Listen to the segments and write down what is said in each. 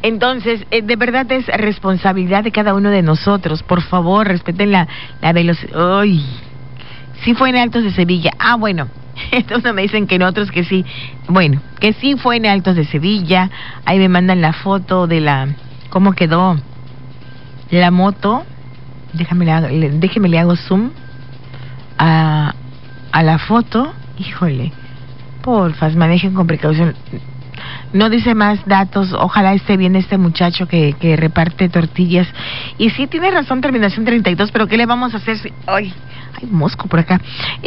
Entonces, de verdad es responsabilidad de cada uno de nosotros. Por favor, respeten la velocidad. ¡Ay! Sí fue en Altos de Sevilla. Ah, bueno. Entonces me dicen que en otros que sí. Bueno, que sí fue en Altos de Sevilla. Ahí me mandan la foto de cómo quedó la moto. Déjeme le hago zoom a la foto. Híjole, porfas, manejen con precaución. No dice más datos. Ojalá esté bien este muchacho que reparte tortillas. Y sí, tiene razón, terminación 32, pero ¿qué le vamos a hacer si... Ay, hay mosco por acá.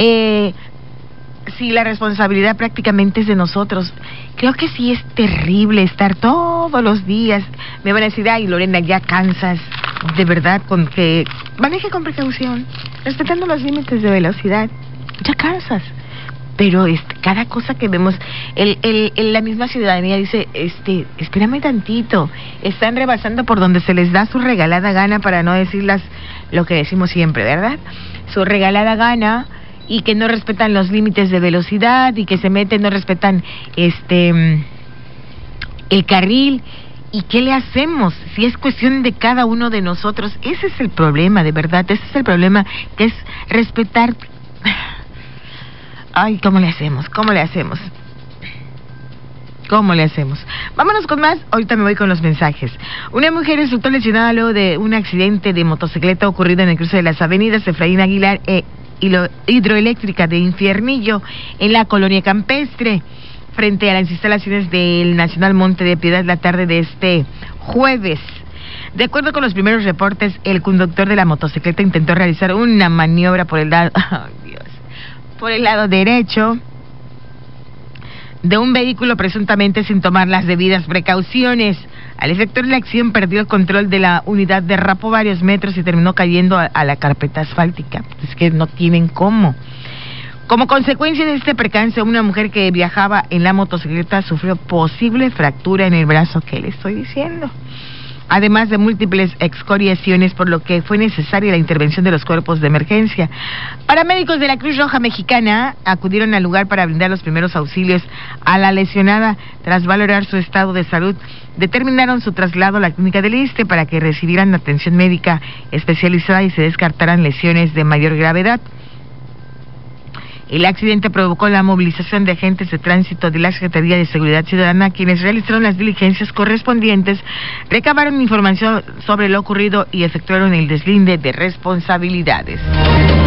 Sí, la responsabilidad prácticamente es de nosotros. Creo que sí es terrible estar todos los días. Me van a decir, ay, Lorena, ya cansas. De verdad, con que maneje con precaución, respetando los límites de velocidad. Ya cansas. Pero cada cosa que vemos, la misma ciudadanía dice, espérame tantito, están rebasando por donde se les da su regalada gana, para no decirlas lo que decimos siempre, ¿verdad? Su regalada gana, y que no respetan los límites de velocidad, y que se meten, no respetan el carril. ¿Y qué le hacemos? Si es cuestión de cada uno de nosotros. Ese es el problema, de verdad, ese es el problema, que es respetar. Ay, ¿cómo le hacemos? Vámonos con más. Ahorita me voy con los mensajes. Una mujer resultó lesionada luego de un accidente de motocicleta ocurrido en el cruce de las avenidas Efraín Aguilar Hidroeléctrica de Infiernillo, en la colonia campestre, frente a las instalaciones del Nacional Monte de Piedad, la tarde de este jueves. De acuerdo con los primeros reportes, el conductor de la motocicleta intentó realizar una maniobra por el lado derecho de un vehículo, presuntamente sin tomar las debidas precauciones. Al efectuar la acción, perdió el control de la unidad, derrapó varios metros y terminó cayendo a la carpeta asfáltica. Es que no tienen cómo. Como consecuencia de este percance, una mujer que viajaba en la motocicleta sufrió posible fractura en el brazo, que le estoy diciendo, además de múltiples excoriaciones, por lo que fue necesaria la intervención de los cuerpos de emergencia. Paramédicos de la Cruz Roja Mexicana acudieron al lugar para brindar los primeros auxilios a la lesionada. Tras valorar su estado de salud, determinaron su traslado a la clínica del ISSSTE para que recibieran atención médica especializada y se descartaran lesiones de mayor gravedad. El accidente provocó la movilización de agentes de tránsito de la Secretaría de Seguridad Ciudadana, quienes realizaron las diligencias correspondientes, recabaron información sobre lo ocurrido y efectuaron el deslinde de responsabilidades.